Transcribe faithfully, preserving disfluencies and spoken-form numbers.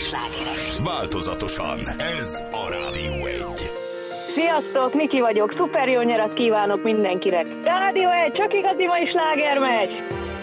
slágerek. Változatosan, ez a Rádió egy. Sziasztok, Niki vagyok, szuper jó nyarat kívánok mindenkinek. Rádió egy, csak igazi mai slágermeccs!